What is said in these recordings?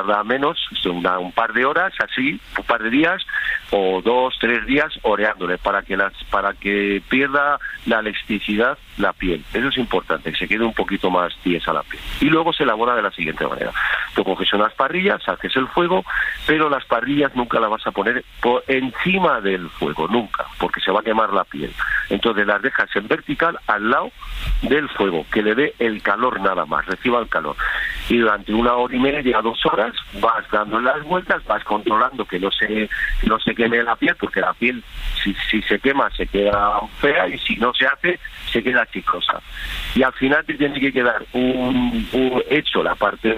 tarda menos, un par de horas, así, un par de días, o 2, 3 días oreándole, para que pierda la elasticidad la piel. Eso es importante, que se quede un poquito más tiesa la piel. Y luego se elabora de la siguiente manera. Tú coges unas parrillas, haces el fuego, pero las parrillas nunca las vas a poner por encima del fuego, nunca, porque se va a quemar la piel. Entonces las dejas en vertical al lado del fuego, que le dé el calor nada más, reciba el calor. Y durante 1 hora y media, 2 horas, vas dando las vueltas, vas controlando que no se queme la piel, porque la piel, si se quema, se queda fea, y si no se hace, se queda chiclosa. Y al final te tiene que quedar hecho la parte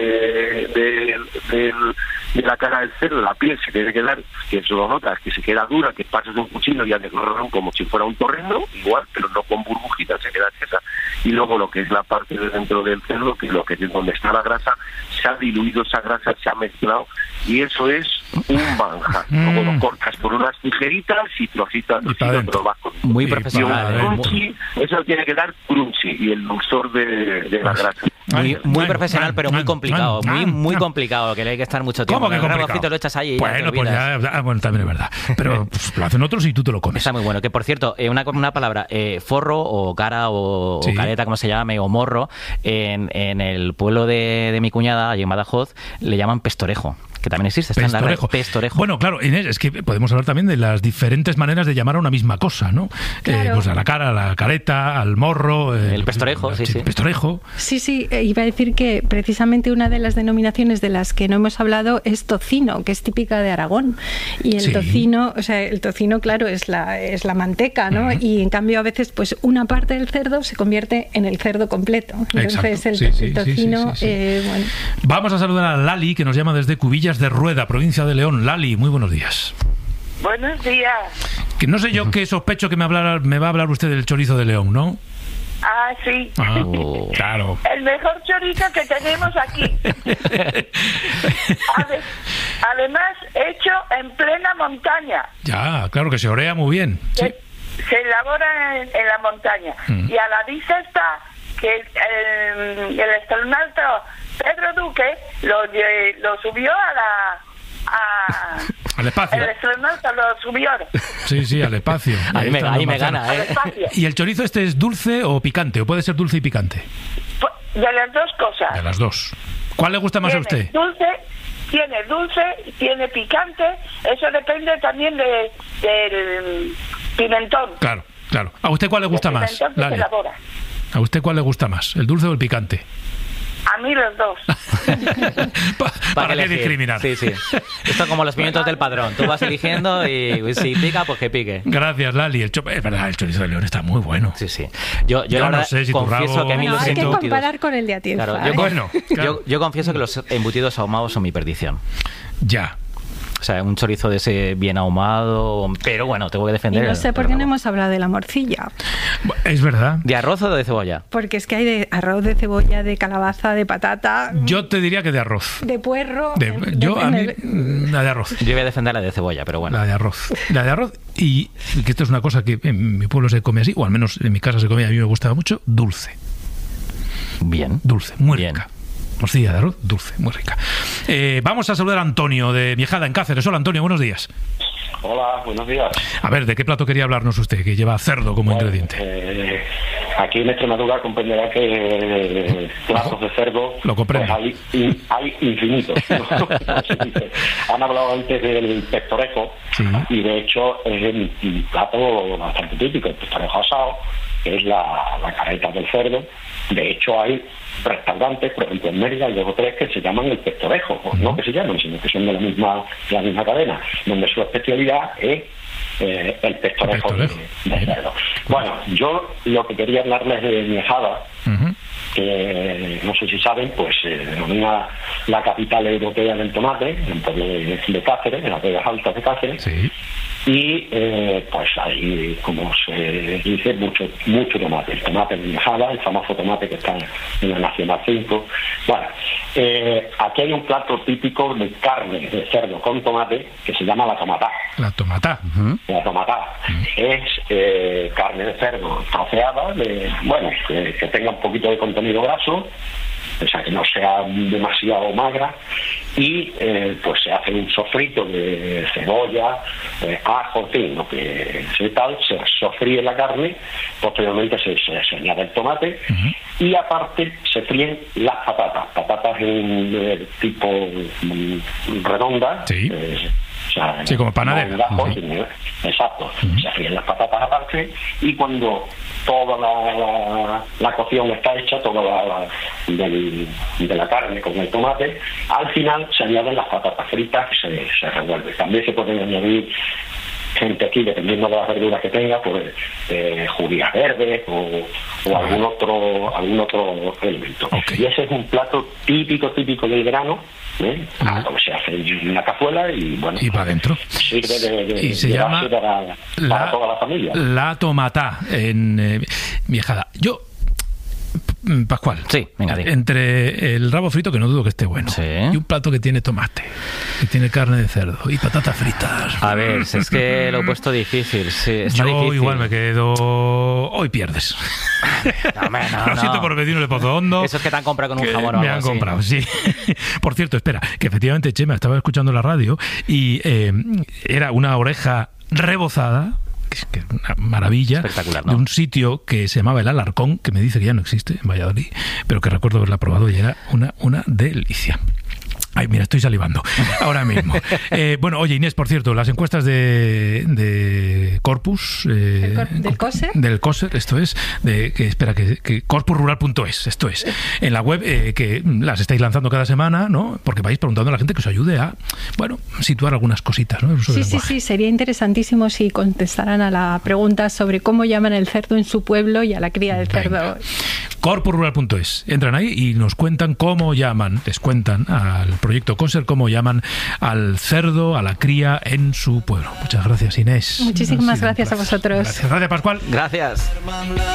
de la cara del cerdo, la piel se tiene que quedar, que eso lo notas, que se queda dura, que pasas un cuchillo y haces como si fuera un torrendo, igual, pero no con burbujitas, se queda tiesa. Y luego lo que es la parte de dentro del cerdo, que lo que es donde está la grasa, se ha diluido esa grasa, se ha mezclado, y eso es un manjar. Luego lo cortas por unas tijeritas y trocitas, lo vas con muy profesional. Crunchy, eso tiene que dar crunchy, y el dulzor de la grasa. Muy profesional, pero muy complicado. Muy complicado, que le hay que estar mucho tiempo. ¿Cómo que complicado? Lo echas ahí y bueno, pues ya, bueno, también es verdad. Pero lo hacen otros y tú te lo comes. Está muy bueno. Que por cierto, una palabra, forro o cara o careta, como se llame, o morro, en el pueblo de mi cuñada, allí en Badajoz, le llaman pestorejo. Que también existe, está en la red. Pestorejo. Bueno, claro, Inés, es que podemos hablar también de las diferentes maneras de llamar a una misma cosa, ¿no? Claro. Pues a la cara, a la careta, al morro... el pestorejo, sí. Pestorejo. Sí, iba a decir que precisamente una de las denominaciones de las que no hemos hablado es tocino, que es típica de Aragón. Y el tocino, o sea, el tocino, claro, es la manteca, ¿no? Y en cambio a veces, pues una parte del cerdo se convierte en el cerdo completo. Entonces el tocino... Bueno. Vamos a saludar a Lali, que nos llama desde Cubillas de Rueda, provincia de León. Lali, muy buenos días. Buenos días. Que no sé yo qué sospecho que me va a hablar usted del chorizo de León, ¿no? Ah, sí. Claro. El mejor chorizo que tenemos aquí. Además, hecho en plena montaña. Ya, claro, que se orea muy bien. Se elabora en la montaña. Y a la vista está que el astronauta Pedro Duque lo subió al espacio. El astronauta lo subió. Sí, al espacio. Ahí me gana, ¿eh? ¿Y el chorizo este es dulce o picante? ¿O puede ser dulce y picante? De las dos cosas. De las dos. ¿Cuál le gusta más a usted? Tiene dulce, tiene picante. Eso depende también del pimentón. Claro. ¿A usted cuál le gusta más? ¿A usted cuál le gusta más? ¿El dulce o el picante? A mí los dos. ¿Para qué discriminar? Sí. Esto es como los pimientos del Padrón. Tú vas eligiendo y si pica, pues que pique. Gracias, Lali. Es verdad, el chorizo de León está muy bueno. Sí. Yo no sé si confieso que a mí los hay que embutidos... comparar con el de Atienza. Claro, yo confieso que los embutidos ahumados son mi perdición. Ya. O sea, un chorizo de ese bien ahumado, pero bueno, tengo que defender. Y no sé por qué no hemos hablado de la morcilla. Es verdad. ¿De arroz o de cebolla? Porque es que hay de arroz, de cebolla, de calabaza, de patata. Yo te diría que de arroz. De puerro. La de arroz. Yo voy a defender la de cebolla, pero bueno. La de arroz. Y que esto es una cosa que en mi pueblo se come así, o al menos en mi casa se come, a mí me gustaba mucho, dulce. Bien. Dulce, muy rica. Morcilla de arroz, dulce, muy rica. Vamos a saludar a Antonio de Viejada, en Cáceres. Hola, Antonio, buenos días. Hola, buenos días. A ver, ¿de qué plato quería hablarnos usted, que lleva cerdo como ingrediente? Aquí en Extremadura comprenderá que platos de cerdo lo comprendo. Pues hay infinitos. Han hablado antes del pestorejo, y de hecho es un plato bastante típico, el pestorejo asado, que es la careta del cerdo. De hecho hay restaurantes, por ejemplo en Mérida hay 2 o 3 que se llaman el pestorejo, no que se llaman, sino que son de la misma cadena, donde su especialidad es el pestorejo de cerdo. Bueno, yo lo que quería hablarles de Viejada, que no sé si saben, pues se denomina la capital europea del tomate, en el pueblo de Cáceres, en las Vegas Altas de Cáceres. Y pues hay, como se dice, mucho tomate. El tomate de Viejada, el famoso tomate que está en la Nacional 5. Bueno, aquí hay un plato típico de carne de cerdo con tomate que se llama la tomatá. La tomatá. La tomatá es carne de cerdo troceada, que tenga un poquito de contenido graso, o sea, que no sea demasiado magra, y pues se hace un sofrito de cebolla, ajo, en fin, lo que sea tal, se sofríe la carne, posteriormente se añade el tomate, y aparte se fríen las patatas en tipo redonda. Sí. O sea, sí, como panadera. Exacto. Se fríen las patatas aparte, y cuando toda la cocción está hecha, toda de la carne con el tomate, al final se añaden las patatas fritas y se revuelve. También se pueden añadir gente aquí, dependiendo de las verduras que tenga, pues judías verdes o algún otro elemento. Y ese es un plato típico del verano. Se hace en una cazuela y bueno, y para adentro sirve y se llama para toda la familia. La tomatá en Viejada. Pascual, sí, venga, entre el rabo frito, que no dudo que esté bueno, sí, y un plato que tiene tomate, que tiene carne de cerdo y patatas fritas. A ver, es que lo he puesto difícil. Sí, está yo difícil. Igual me quedo. Hoy pierdes. No, lo siento por vecino de Pozo Hondo. Eso es que te han comprado con un jamón o algo me han así. comprado, sí. Por cierto, espera, que efectivamente Chema estaba escuchando la radio y era una oreja rebozada, que es una maravilla, espectacular, ¿no? De un sitio que se llamaba El Alarcón, que me dice que ya no existe en Valladolid, pero que recuerdo haberla probado y era una delicia. Ay, mira, estoy salivando ahora mismo. Bueno, oye, Inés, por cierto, las encuestas de Corpus... ¿Del COSER? Del COSER, esto es, que corpusrural.es, esto es, en la web, que las estáis lanzando cada semana, ¿no? Porque vais preguntando a la gente que os ayude a, bueno, situar algunas cositas, ¿no? Sí, sería interesantísimo si contestaran a la pregunta sobre cómo llaman el cerdo en su pueblo y a la cría del cerdo. Corpusrural.es, entran ahí y nos cuentan cómo llaman, les cuentan al proyecto COSER cómo llaman al cerdo, a la cría en su pueblo. Muchas gracias, Inés. Muchísimas gracias a vosotros. Gracias, Pascual. Gracias.